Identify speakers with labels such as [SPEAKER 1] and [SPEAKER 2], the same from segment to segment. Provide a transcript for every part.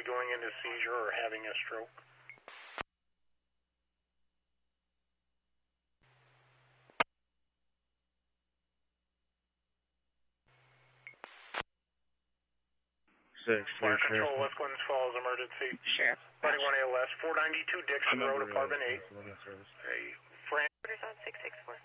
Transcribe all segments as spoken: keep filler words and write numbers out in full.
[SPEAKER 1] Going into seizure or having a stroke.
[SPEAKER 2] Six,
[SPEAKER 1] Fire control, West Glens Falls emergency.
[SPEAKER 3] Sheriff.
[SPEAKER 1] thirty-one A L S, four ninety-two Dixon Road, apartment eight. A Fran.
[SPEAKER 4] Orders on six six four.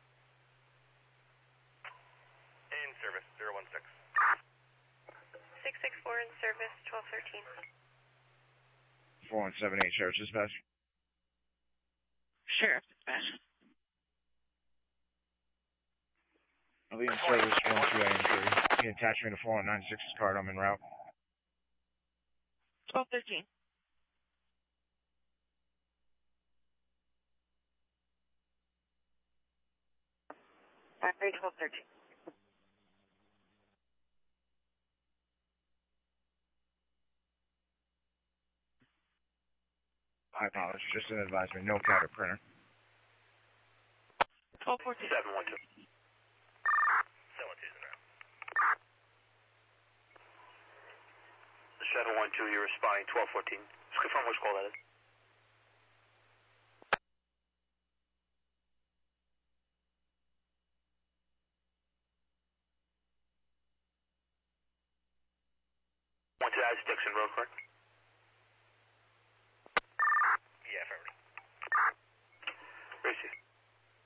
[SPEAKER 5] In service, zero one six.
[SPEAKER 4] six six four in service, twelve thirteen.
[SPEAKER 2] four one seven eight, Sheriff's Dispatch.
[SPEAKER 3] Sheriff Dispatch.
[SPEAKER 2] I'll be in service one two A M three. You can attach me to four one nine six's card. I'm en route.
[SPEAKER 3] twelve thirteen.
[SPEAKER 4] five three twelve thirteen.
[SPEAKER 2] I apologize. Just an advisory. No counter printer.
[SPEAKER 3] twelve fourteen.
[SPEAKER 1] seven one two.
[SPEAKER 5] seven one two's in route.
[SPEAKER 1] seven one two, you're responding, twelve fourteen. Just confirm which call that is. One two, that's Dixon Road, correct?